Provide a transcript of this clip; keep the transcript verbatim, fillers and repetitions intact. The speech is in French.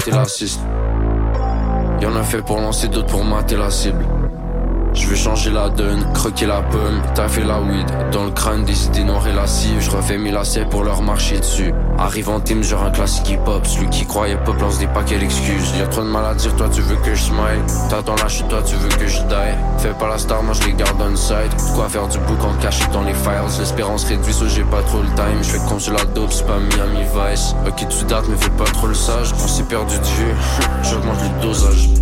t'es l'assiste. Y'en a fait pour lancer, d'autres pour mater la cible. Je veux changer la donne, croquer la pomme, taffer la weed. Dans le crâne des idées noires et lascives, je refais mes lacets pour leur marcher dessus. Arrive en team genre un classique hip-hop, celui qui croyait pop lance des paquets d'excuses. Y'a trop de mal à dire, toi tu veux que je smile. T'attends la chute, toi tu veux que je die. Fais pas la star, moi je les garde on side. De quoi faire du boucan caché dans les files. L'espérance réduite, so j'ai pas trop le time. Je fais comme sur la dope, c'est pas Miami Vice. Ok tu dates mais fais pas trop le sage. On s'est perdu de vue, j'augmente le dosage.